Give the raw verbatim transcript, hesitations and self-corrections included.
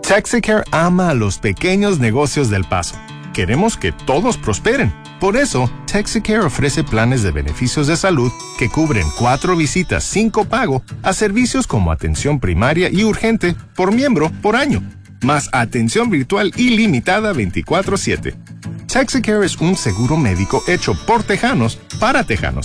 Texicare ama a los pequeños negocios del Paso. Queremos que todos prosperen. Por eso, Texicare ofrece planes de beneficios de salud que cubren cuatro visitas sin copago a servicios como atención primaria y urgente por miembro por año, más atención virtual ilimitada veinticuatro siete. Texicare es un seguro médico hecho por tejanos para tejanos